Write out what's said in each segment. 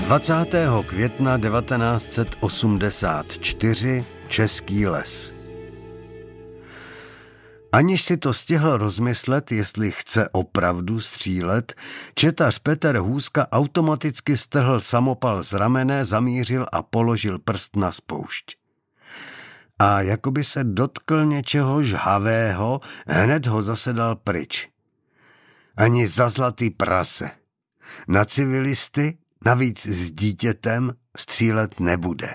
20. května 1984 Český les. Aniž si to stihl rozmyslet, jestli chce opravdu střílet, četař Petr Hůzka automaticky strhl samopal z ramene, zamířil a položil prst na spoušť. A jakoby se dotkl něčeho žhavého, hned ho zase dal pryč. Ani za zlatý prase. Na civilisty, navíc s dítětem, střílet nebude.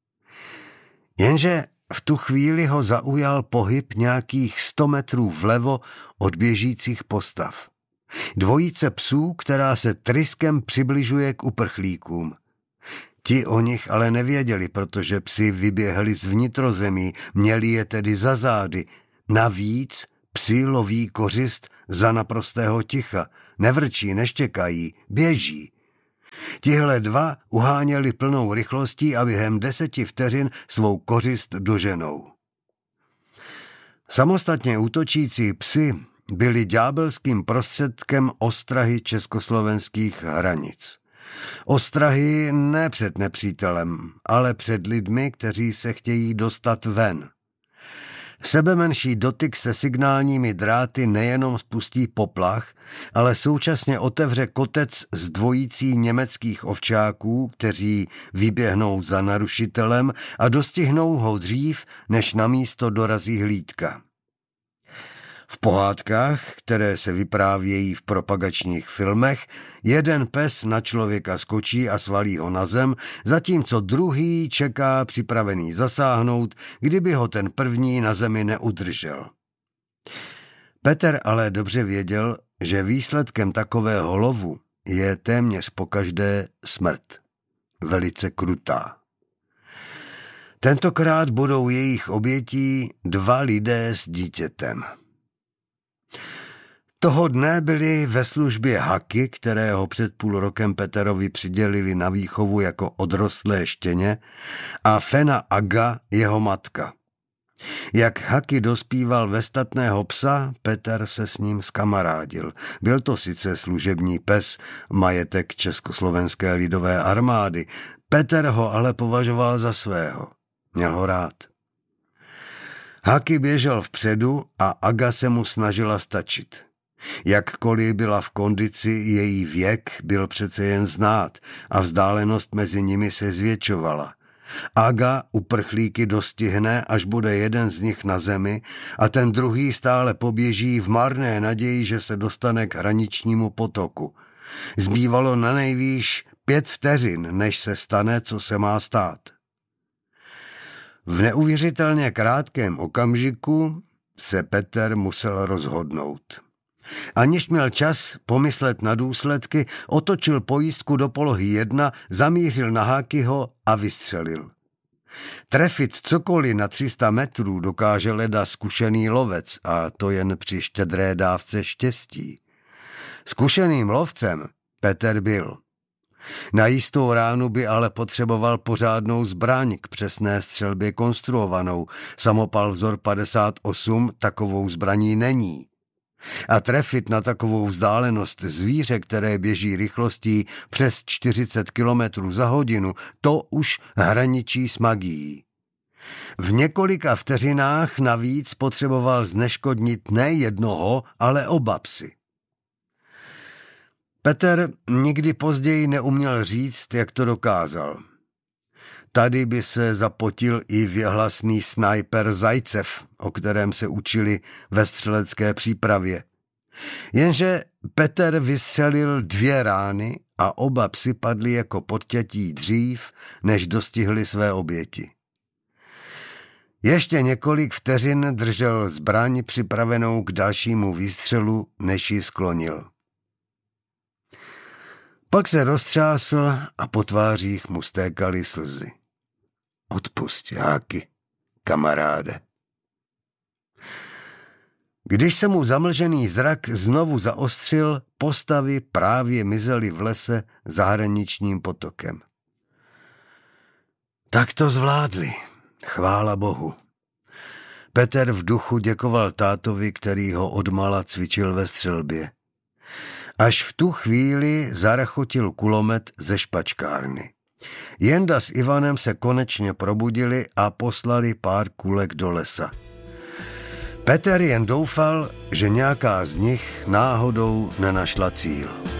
Jenže v tu chvíli ho zaujal pohyb nějakých 100 metrů vlevo od běžících postav. Dvojice psů, která se tryskem přibližuje k uprchlíkům. Ti o nich ale nevěděli, protože psi vyběhli z vnitrozemí, měli je tedy za zády. Navíc psi loví kořist za naprostého ticha, nevrčí, neštěkají, běží. Tihle dva uháněli plnou rychlostí a během 10 vteřin svou kořist doženou. Samostatně útočící psi byli ďábelským prostředkem ostrahy československých hranic. Ostrahy ne před nepřítelem, ale před lidmi, kteří se chtějí dostat ven. Sebemenší dotyk se signálními dráty nejenom spustí poplach, ale současně otevře kotec z dvojicí německých ovčáků, kteří vyběhnou za narušitelem a dostihnou ho dřív, než na místo dorazí hlídka. V pohádkách, které se vyprávějí v propagačních filmech, jeden pes na člověka skočí a svalí ho na zem, zatímco druhý čeká připravený zasáhnout, kdyby ho ten první na zemi neudržel. Petr ale dobře věděl, že výsledkem takového lovu je téměř pokaždé smrt. Velice krutá. Tentokrát budou jejich obětí 2 lidé s dítětem. Toho dne byli ve službě Haky, kterého před půl rokem Peterovi přidělili na výchovu jako odrostlé štěně, a Fena Aga, jeho matka. Jak Haky dospíval ve statného psa, Petr se s ním zkamarádil. Byl to sice služební pes, majetek Československé lidové armády. Petr ho ale považoval za svého. Měl ho rád. Haky běžel vpředu a Aga se mu snažila stačit. Jakkoliv byla v kondici, její věk byl přece jen znát a vzdálenost mezi nimi se zvětšovala. Aga uprchlíky dostihne, až bude jeden z nich na zemi a ten druhý stále poběží v marné naději, že se dostane k hraničnímu potoku. Zbývalo na nejvýš 5 vteřin, než se stane, co se má stát. V neuvěřitelně krátkém okamžiku se Petr musel rozhodnout. Aniž měl čas pomyslet na důsledky, otočil pojistku do polohy 1, zamířil na Hakyho a vystřelil. Trefit cokoliv na 300 metrů dokáže leda zkušený lovec, a to jen při štědré dávce štěstí. Zkušeným lovcem Petr byl. Na jistou ránu by ale potřeboval pořádnou zbraň k přesné střelbě konstruovanou. Samopal vzor 58 takovou zbraní není. A trefit na takovou vzdálenost zvíře, které běží rychlostí přes 40 km za hodinu, to už hraničí s magií. V několika vteřinách navíc potřeboval zneškodnit ne jednoho, ale oba psy. Petr nikdy později neuměl říct, jak to dokázal. Tady by se zapotil i věhlasný snajper Zajcev, o kterém se učili ve střelecké přípravě. Jenže Petr vystřelil 2 rány a oba psi padli jako podťatí dřív, než dostihli své oběti. Ještě několik vteřin držel zbraň připravenou k dalšímu výstřelu, než ji sklonil. Pak se roztřásl a po tvářích mu stékaly slzy. Odpusť, Háky, kamaráde. Když se mu zamlžený zrak znovu zaostřil, postavy právě mizely v lese za hraničním potokem. Tak to zvládli, chvála Bohu. Petr v duchu děkoval tátovi, který ho odmala cvičil ve střelbě. Až v tu chvíli zarachotil kulomet ze špačkárny. Jenda s Ivanem se konečně probudili a poslali pár kulek do lesa. Petr jen doufal, že nějaká z nich náhodou nenašla cíl.